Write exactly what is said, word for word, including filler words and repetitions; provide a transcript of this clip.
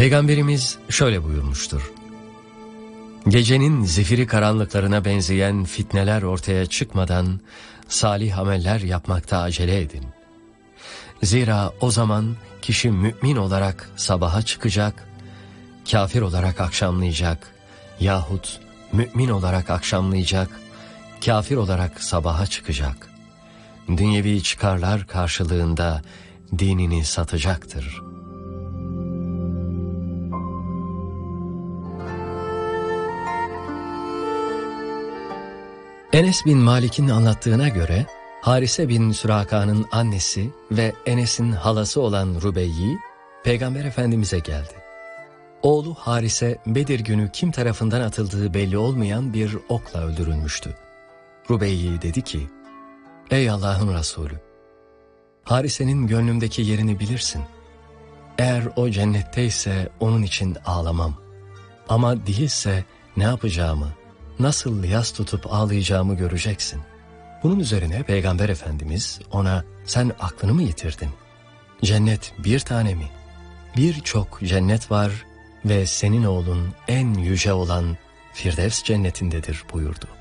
Peygamberimiz şöyle buyurmuştur: Gecenin zifiri karanlıklarına benzeyen fitneler ortaya çıkmadan salih ameller yapmakta acele edin. Zira o zaman kişi mümin olarak sabaha çıkacak, kafir olarak akşamlayacak yahut mümin olarak akşamlayacak, kafir olarak sabaha çıkacak. Dünyevi çıkarlar karşılığında dinini satacaktır. Enes bin Malik'in anlattığına göre Harise bin Süraka'nın annesi ve Enes'in halası olan Rubeyyi Peygamber Efendimiz'e geldi. Oğlu Harise Bedir günü kim tarafından atıldığı belli olmayan bir okla öldürülmüştü. Rubeyyi dedi ki: Ey Allah'ın Resulü! Harise'nin gönlümdeki yerini bilirsin. Eğer o cennetteyse onun için ağlamam. Ama değilse ne yapacağımı, nasıl yas tutup ağlayacağımı göreceksin. Bunun üzerine Peygamber Efendimiz ona, sen aklını mı yitirdin? Cennet bir tane mi? Birçok cennet var ve senin oğlun en yüce olan Firdevs cennetindedir buyurdu.